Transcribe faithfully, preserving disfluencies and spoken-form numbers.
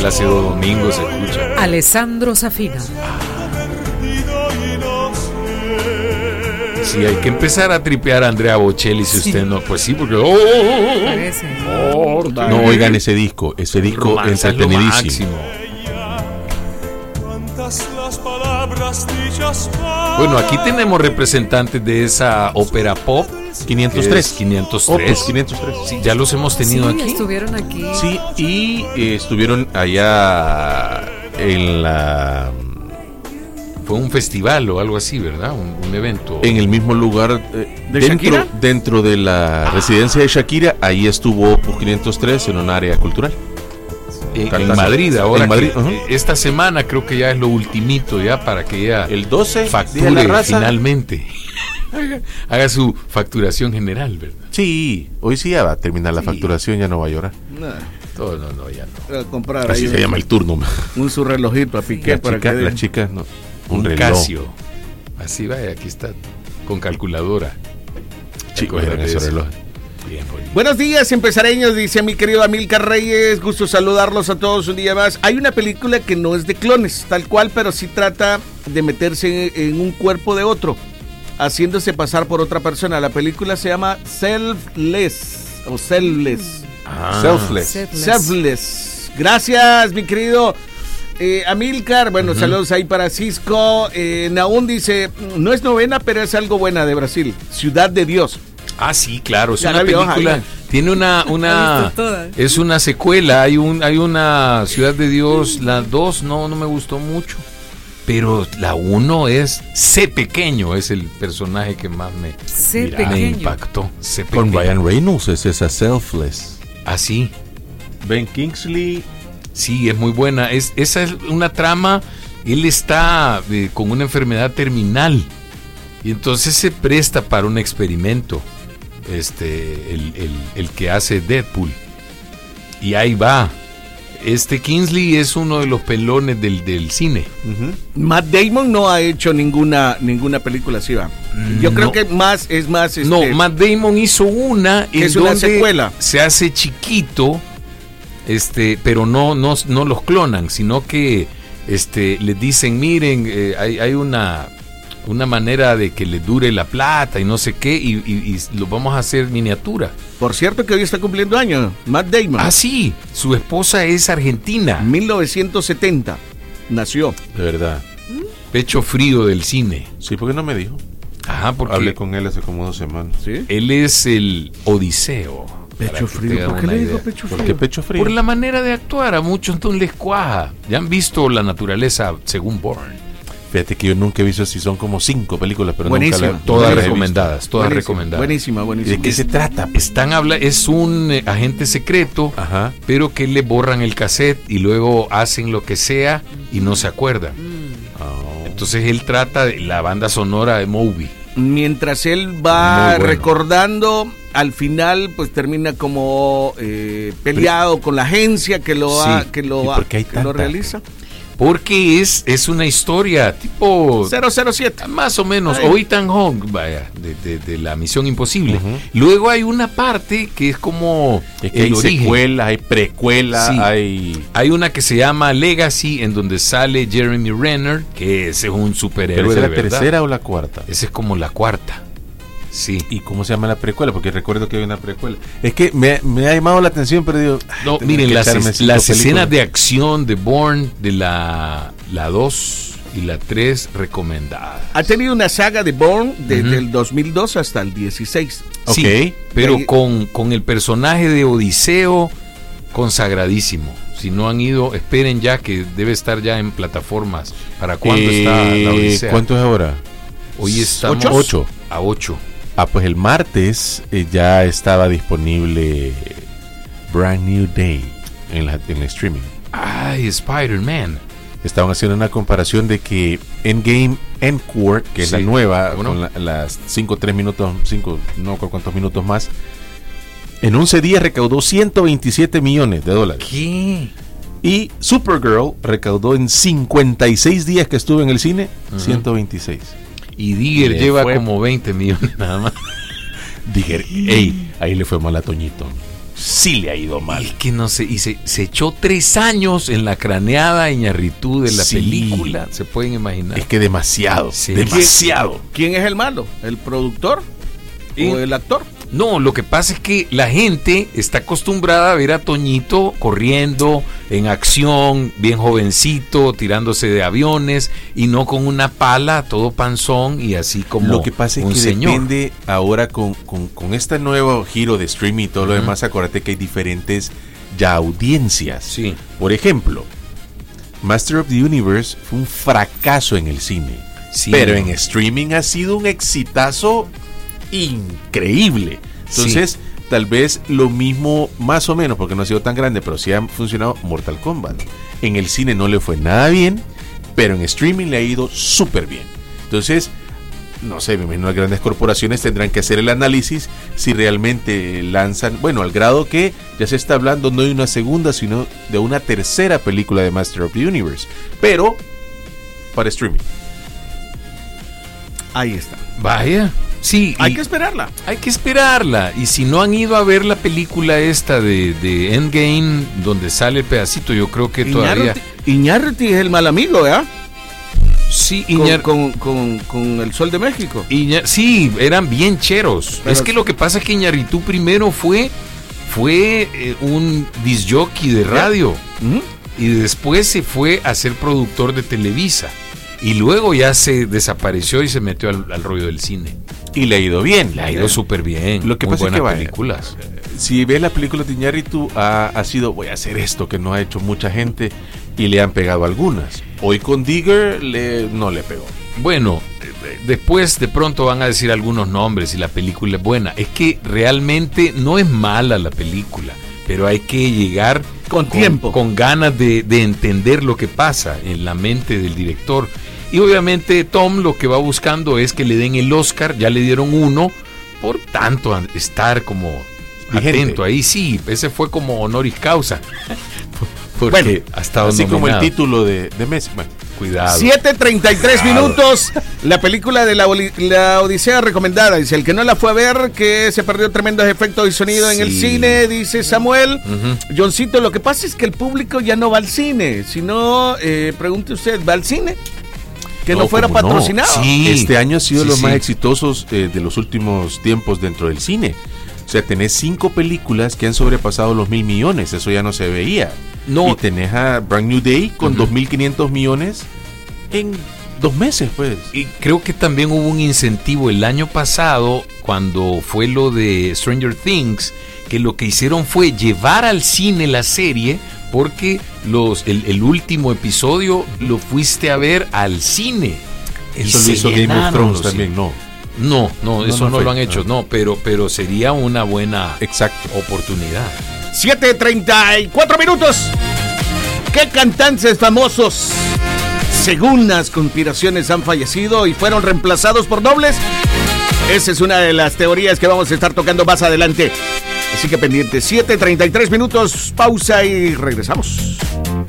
Plácido Domingo se escucha. Alessandro Safina. Sí, hay que empezar a tripear a Andrea Bocelli si sí. usted no, pues sí, porque oh, oh, oh, no oigan ese disco, ese disco Romanza entretenidísimo. Bueno, aquí tenemos representantes de esa ópera pop. quinientos tres. quinientos tres. Opus quinientos tres. Sí, ya los hemos tenido sí, aquí. Estuvieron aquí. Sí, y eh, estuvieron allá en la... Fue un festival o algo así, ¿verdad? Un, un evento. En el mismo lugar, eh, ¿De dentro, Shakira? dentro de la ah. residencia de Shakira, ahí estuvo Opus quinientos tres en un área cultural. En, en Madrid, ahora en Madrid, que, uh-huh. esta semana creo que ya es lo ultimito ya para que ya el doce facture de la raza. Finalmente haga, haga su facturación general, ¿verdad? Sí, hoy sí ya va a terminar la sí. facturación, ya no va a llorar. No, todo, no, no, ya no. A comprar así se un, llama el turno. Un su relojito a Piqué la para chica, que la chica no, un, un Casio. Así va, aquí está con calculadora. Chicos, eran esos relojes. Bien, buenos días, empezareños, dice mi querido Amílcar Reyes, gusto saludarlos a todos un día más. Hay una película que no es de clones, tal cual, pero sí trata de meterse en, en un cuerpo de otro, haciéndose pasar por otra persona. La película se llama Selfless, o Selfless. Ah, Selfless. Selfless. Selfless. Gracias, mi querido eh, Amílcar. Bueno, uh-huh. saludos ahí para Cisco. Eh, Naún dice, no es novena, pero es algo buena de Brasil. Ciudad de Dios. Ah, sí, claro, es ya una película, vio, tiene una, una, es una secuela, hay un, hay una Ciudad de Dios, la dos no, no me gustó mucho, pero la uno es C pequeño, es el personaje que más me, mira, me impactó. C Con Ryan Reynolds es esa Selfless. Ah, sí. Ben Kingsley. Sí, es muy buena, es, esa es una trama, él está eh, con una enfermedad terminal y entonces se presta para un experimento. Este, el, el, el que hace Deadpool. Y ahí va. Este Kingsley es uno de los pelones del, del cine. Uh-huh. Matt Damon no ha hecho ninguna ninguna película así, va. Yo no. creo que más es más. Este, no, Matt Damon hizo una. En es una secuela. Se hace chiquito, este, pero no, no, no los clonan, sino que este, les dicen, miren, eh, hay, hay una. una manera de que le dure la plata y no sé qué, y, y, y lo vamos a hacer miniatura. Por cierto que hoy está cumpliendo años, Matt Damon. Ah, sí, su esposa es argentina. mil novecientos setenta nació. De verdad. Pecho frío del cine. Sí, ¿por qué no me dijo? Ajá, porque hablé con él hace como dos semanas. ¿Sí? Él es el Odiseo. Pecho frío, ¿por qué le digo pecho frío? ¿Por qué pecho frío? Por la manera de actuar, a muchos no les cuaja. Ya han visto La naturaleza según Bourne. Fíjate que yo nunca he visto, si son como cinco películas, pero buenísima, nunca la, todas nunca recomendadas, todas buenísima, recomendadas. Buenísima, buenísima. ¿De qué se trata? Están habla, es un eh, agente secreto, ajá, pero que le borran el cassette y luego hacen lo que sea y no se acuerdan. Mm. Oh. Entonces él trata de la banda sonora de Moby. Mientras él va bueno. recordando, al final pues termina como eh, peleado pero, con la agencia que lo sí. ha, que lo, ha, que tanta? lo realiza. Porque es, es una historia tipo cero cero siete más o menos, o Ethan Hawke, vaya, de, de, de la Misión Imposible. Uh-huh. Luego hay una parte que es como es que el hay origen. Secuela, hay precuela, sí. hay hay una que se llama Legacy, en donde sale Jeremy Renner, que ese es un superhéroe. ¿Pero es de la verdad. tercera o la cuarta? Esa es como la cuarta. Sí. ¿Y cómo se llama la precuela? Porque recuerdo que hay una precuela. Es que me, me ha llamado la atención, pero digo... No, miren, las, es, las escenas de acción de Bourne, de la la dos y la tres, recomendadas. Ha tenido una saga de Bourne desde uh-huh. el dos mil dos hasta el dieciséis. Sí, okay. pero ahí... con, con el personaje de Odiseo consagradísimo. Si no han ido, esperen ya, que debe estar ya en plataformas. ¿Para cuándo eh, está la Odisea? ¿Cuánto es ahora? Hoy estamos ocho. A ocho. Ah, pues el martes eh, ya estaba disponible Brand New Day en, la, en el streaming. Ay, Spider-Man. Estaban haciendo una comparación de que Endgame Encore, que sí. es la nueva, bueno, con la, las cinco, tres minutos, cinco, no con cuántos minutos más, en once días recaudó ciento veintisiete millones de dólares. ¿Qué? Y Supergirl recaudó en cincuenta y seis días que estuvo en el cine, uh-huh. ciento veintiséis. Y Digger lleva fue... como veinte millones nada más. Digger, ey, ahí le fue mal a Toñito. sí le ha ido mal. Es que no sé, y se, se echó tres años en la craneada Iñárritu de la sí. película, se pueden imaginar. Es que demasiado, sí. demasiado. ¿Quién es el malo? ¿El productor ¿Y? o el actor? No, lo que pasa es que la gente está acostumbrada a ver a Toñito corriendo en acción, bien jovencito, tirándose de aviones y no con una pala, todo panzón y así como Lo que pasa es un que señor. Depende ahora con, con, con este nuevo giro de streaming y todo lo uh-huh. demás, acuérdate que hay diferentes ya audiencias. Sí. Por ejemplo, Master of the Universe fue un fracaso en el cine, sí, pero no. en streaming ha sido un exitazo increíble. Entonces, sí. tal vez lo mismo, más o menos, porque no ha sido tan grande, pero sí ha funcionado Mortal Kombat. En el cine no le fue nada bien, pero en streaming le ha ido súper bien. Entonces, no sé, me imagino las grandes corporaciones tendrán que hacer el análisis si realmente lanzan, bueno, al grado que ya se está hablando no de una segunda, sino de una tercera película de Master of the Universe, pero para streaming. Ahí está. Vaya. Sí, hay que esperarla. Hay que esperarla. Y si no han ido a ver la película esta de, de Endgame, donde sale el pedacito, yo creo que todavía... Iñárritu es el mal amigo, ¿verdad? Sí, Iñar... con, con, con, con el Sol de México. Iñar... Sí, eran bien cheros. Pero... Es que lo que pasa es que Iñárritu primero fue, fue eh, un disc jockey de radio. ¿Mm? Y después se fue a ser productor de Televisa. Y luego ya se desapareció y se metió al, al rollo del cine. Y le ha ido bien. Le ha ido súper bien. Lo que Muy pasa es que buenas películas. Si ves la película de Iñárritu, ha, ha sido, voy a hacer esto que no ha hecho mucha gente y le han pegado algunas. Hoy con Digger le, no le pegó. Bueno, después de pronto van a decir algunos nombres y la película es buena. Es que realmente no es mala la película, pero hay que llegar con, con tiempo, con ganas de, de entender lo que pasa en la mente del director. Y obviamente Tom lo que va buscando es que le den el Oscar, ya le dieron uno, por tanto estar como vigente. Atento ahí, sí, ese fue como honoris causa. Porque bueno, ha estado así nominado. Como el título de, de Messi. Bueno, cuidado. siete treinta y tres minutos, la película de la, la Odisea recomendada. Dice, el que no la fue a ver, que se perdió tremendos efectos y sonido sí. en el cine, dice Samuel. Uh-huh. Johncito, lo que pasa es que el público ya no va al cine. Si no, eh, pregunte usted, ¿va al cine? Que no, no fuera patrocinado. No. Sí. Este año ha sido sí, los sí. más exitosos eh, de los últimos tiempos dentro del cine. O sea, tenés cinco películas que han sobrepasado los mil millones. Eso ya no se veía. No. Y tenés a Brand New Day con uh-huh. dos mil quinientos millones en dos meses, pues. Y creo que también hubo un incentivo el año pasado cuando fue lo de Stranger Things, que lo que hicieron fue llevar al cine la serie. Porque los, el, el último episodio lo fuiste a ver al cine. Eso lo hizo Game of Thrones también, no. No, no, no eso no, no lo han hecho, no, pero, pero sería una buena Exacto. oportunidad. siete treinta y cuatro minutos. ¿Qué cantantes famosos, según las conspiraciones, han fallecido y fueron reemplazados por dobles? Esa es una de las teorías que vamos a estar tocando más adelante. Así que pendiente, siete treinta y tres minutos, pausa y regresamos.